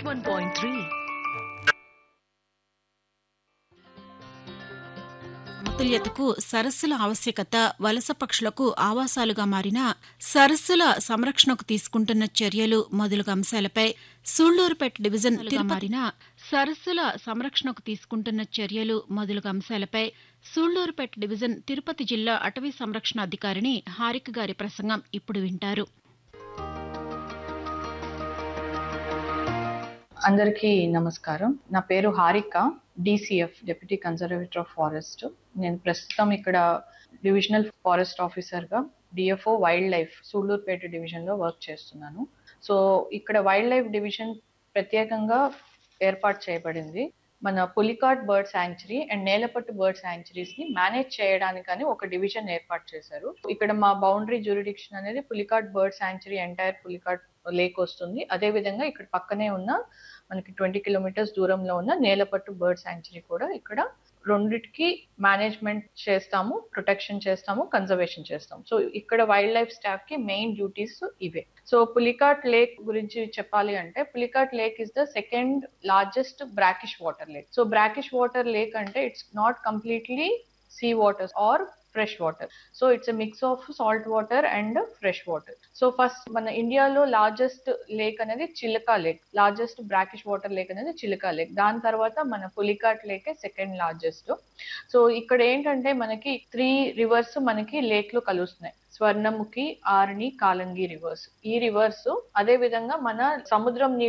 101.3. సమతుల్యతకు సరస్సుల ఆవశ్యకత, వలస పక్షులకు ఆవాసాలుగా మారిన సరస్సుల సంరక్షణకు తీసుకుంటున్న చర్యలు మొదలగు అంశాలపై సూళ్లూరుపేట డివిజన్ మారిన సరస్సుల సంరక్షణకు తీసుకుంటున్న చర్యలు మొదలగు అంశాలపై సూళ్లూరుపేట డివిజన్ తిరుపతి జిల్లా అటవీ సంరక్షణ అధికారిని హారిక గారి ప్రసంగం ఇప్పుడు వింటారు. అందరికీ నమస్కారం. నా పేరు Harika, DCF deputy conservator of forest. నేను ప్రస్తుతం ఇక్కడ డివిజనల్ ఫారెస్ట్ ఆఫీసర్గా డిఎఫ్ఓ వైల్డ్ లైఫ్ సూళ్లూరుపేట డివిజన్లో వర్క్ చేస్తున్నాను. సో ఇక్కడ వైల్డ్ లైఫ్ డివిజన్ ప్రత్యేకంగా ఏర్పాటు చేయబడింది. మన Pulicat bird sanctuary and Nelapattu bird sanctuaries ని మేనేజ్ చేయడానికని ఒక డివిజన్ ఏర్పాటు చేశారు. ఇక్కడ మా బౌండరీ జ్యూరిడిక్షన్ అనేది Pulicat bird sanctuary entire Pulicat lake వస్తుంది. అదే విధంగా ఇక్కడ పక్కనే ఉన్న మనకి 20 కిలోమీటర్స్ దూరంలో ఉన్న నేలపట్టు బర్డ్ శాంక్చురీ కూడా ఇక్కడ రెండిటికి మేనేజ్మెంట్ చేస్తాము, ప్రొటెక్షన్ చేస్తాము, కన్జర్వేషన్ చేస్తాము. సో ఇక్కడ వైల్డ్ లైఫ్ స్టాఫ్ కి మెయిన్ డ్యూటీస్ ఇవే. సో పులికాట్ లేక్ గురించి చెప్పాలి అంటే Pulicat lake is the second largest brackish water lake. So brackish water lake అంటే it's not completely sea water are fresh water. So it's a mix of salt water and fresh water. So first మన ఇండియాలో largest lake అనేది చిలకా lake, largest brackish water lake అనేది చిలకా lake. దాని తర్వాత మన Pulicat lake second largest. So ఇక్కడ ఏంటంటే మనకి 3 రివర్స్ మనకి లేక్ లో కలుస్తున్నాయి. స్వర్ణముఖి, ఆర్ని, కాలంగి రివర్స్. ఈ రివర్స్ అదే విధంగా మన సముద్రం